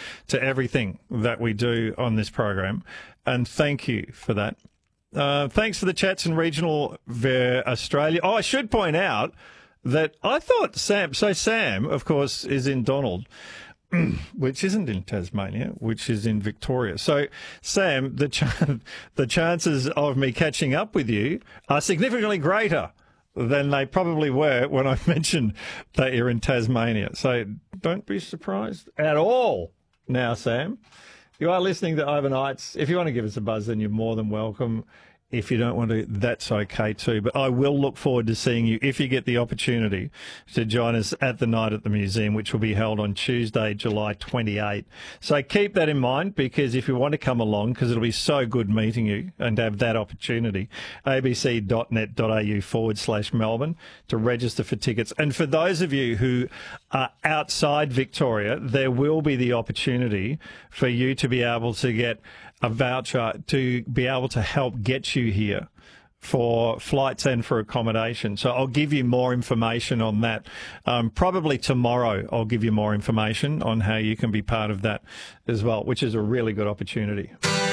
to everything that we do on this program. And thank you for that. Thanks for the chats in regional Australia. Oh, I should point out that I thought Sam, of course, is in Donald, which isn't in Tasmania, which is in Victoria. So, Sam, the chances of me catching up with you are significantly greater than they probably were when I mentioned that you're in Tasmania. So don't be surprised at all now, Sam. You are listening to Overnights. If you want to give us a buzz, then you're more than welcome. If you don't want to, that's okay too. But I will look forward to seeing you if you get the opportunity to join us at the Night at the Museum, which will be held on Tuesday, July 28. So keep that in mind, because if you want to come along, because it'll be so good meeting you and have that opportunity, abc.net.au/Melbourne to register for tickets. And for those of you who are outside Victoria, there will be the opportunity for you to be able to get a voucher to be able to help get you here for flights and for accommodation. So I'll give you more information on that. Probably tomorrow I'll give you more information on how you can be part of that as well, which is a really good opportunity.